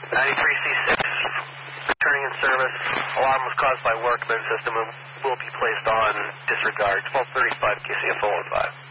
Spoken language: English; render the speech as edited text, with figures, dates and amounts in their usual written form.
93C6, returning in service. Alarm was caused by workman system and will be placed on disregard. 1235 KCF 015.